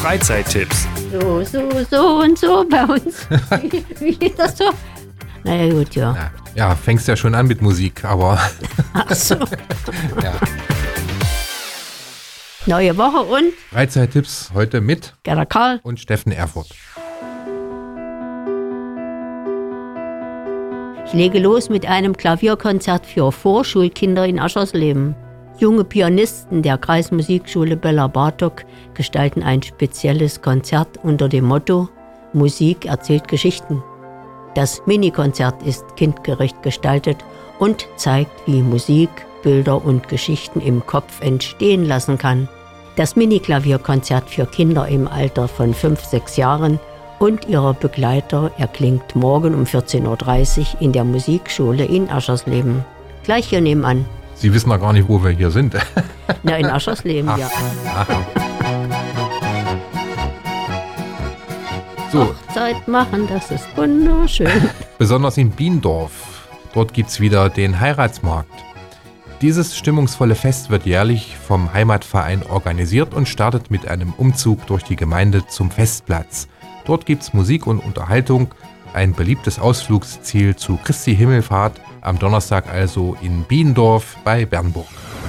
Freizeittipps. So und so bei uns. Wie geht das so? Naja, gut, ja. Ja, fängst ja schon an mit Musik, aber... Ach so. ja. Neue Woche und Freizeittipps heute mit Gerda Karl und Steffen Erfurt. Ich lege los mit einem Klavierkonzert für Vorschulkinder in Aschersleben. Junge Pianisten der Kreismusikschule Bella Bartok gestalten ein spezielles Konzert unter dem Motto Musik erzählt Geschichten. Das Minikonzert ist kindgerecht gestaltet und zeigt, wie Musik, Bilder und Geschichten im Kopf entstehen lassen kann. Das Mini-Klavierkonzert für Kinder im Alter von 5-6 Jahren und ihrer Begleiter erklingt morgen um 14.30 Uhr in der Musikschule in Aschersleben. Gleich hier nebenan. Sie wissen doch gar nicht, wo wir hier sind. Na, in Aschersleben, ja. So. Hochzeit machen, das ist wunderschön. Besonders in Biendorf. Dort gibt's wieder den Heiratsmarkt. Dieses stimmungsvolle Fest wird jährlich vom Heimatverein organisiert und startet mit einem Umzug durch die Gemeinde zum Festplatz. Dort gibt's Musik und Unterhaltung, ein beliebtes Ausflugsziel zu Christi Himmelfahrt, am Donnerstag also in Biendorf bei Bernburg.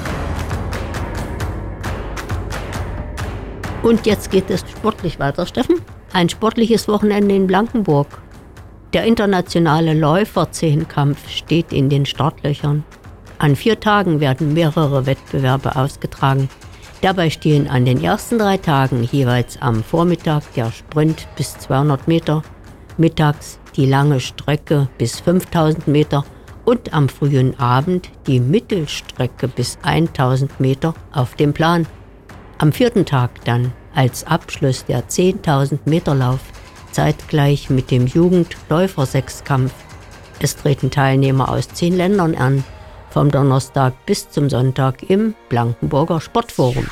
Und jetzt geht es sportlich weiter, Steffen. Ein sportliches Wochenende in Blankenburg. Der internationale Läuferzehnkampf steht in den Startlöchern. An 4 Tagen werden mehrere Wettbewerbe ausgetragen. Dabei stehen an den ersten 3 Tagen jeweils am Vormittag der Sprint bis 200 Meter, mittags die lange Strecke bis 5000 Meter und am frühen Abend die Mittelstrecke bis 1000 Meter auf dem Plan. Am 4. Tag dann als Abschluss der 10.000 Meter Lauf, zeitgleich mit dem Jugendläufer-Sechskampf. Es treten Teilnehmer aus 10 Ländern an, vom Donnerstag bis zum Sonntag im Blankenburger Sportforum.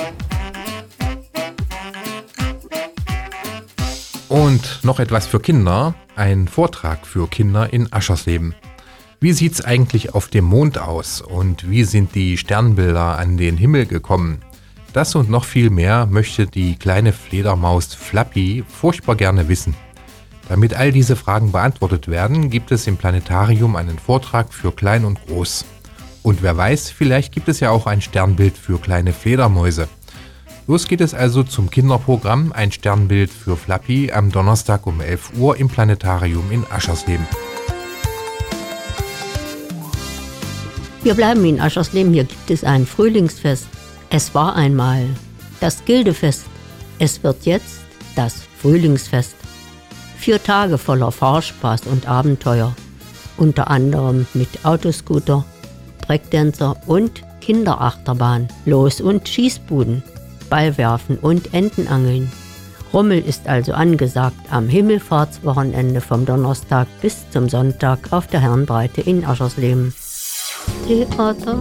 Und noch etwas für Kinder, ein Vortrag für Kinder in Aschersleben. Wie sieht's eigentlich auf dem Mond aus und wie sind die Sternbilder an den Himmel gekommen? Das und noch viel mehr möchte die kleine Fledermaus Flappy furchtbar gerne wissen. Damit all diese Fragen beantwortet werden, gibt es im Planetarium einen Vortrag für Klein und Groß. Und wer weiß, vielleicht gibt es ja auch ein Sternbild für kleine Fledermäuse. Los geht es also zum Kinderprogramm Ein Sternbild für Flappy am Donnerstag um 11 Uhr im Planetarium in Aschersleben. Wir bleiben in Aschersleben, hier gibt es ein Frühlingsfest. Es war einmal das Gildefest. Es wird jetzt das Frühlingsfest. 4 Tage voller Fahrspaß und Abenteuer. Unter anderem mit Autoscooter, Breakdancer und Kinderachterbahn, Los- und Schießbuden, Ballwerfen und Entenangeln. Rummel ist also angesagt am Himmelfahrtswochenende vom Donnerstag bis zum Sonntag auf der Herrenbreite in Aschersleben. Theater.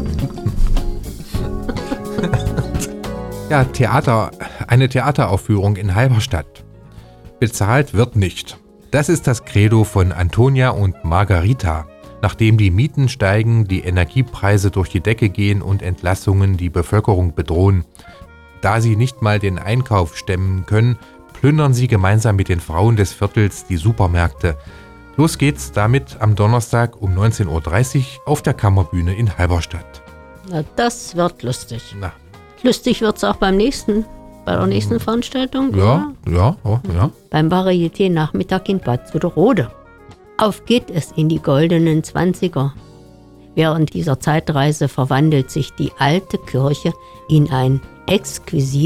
Ja, Theater, eine Theateraufführung in Halberstadt. Bezahlt wird nicht. Das ist das Credo von Antonia und Margarita. Nachdem die Mieten steigen, die Energiepreise durch die Decke gehen und Entlassungen die Bevölkerung bedrohen. Da sie nicht mal den Einkauf stemmen können, plündern sie gemeinsam mit den Frauen des Viertels die Supermärkte. Los geht's damit am Donnerstag um 19.30 Uhr auf der Kammerbühne in Halberstadt. Na, das wird lustig. Na. Lustig wird's auch bei der nächsten Veranstaltung. Ja. Beim Varieté-Nachmittag in Bad Zuderode. Auf geht es in die goldenen 20er. Während dieser Zeitreise verwandelt sich die alte Kirche in ein exquisit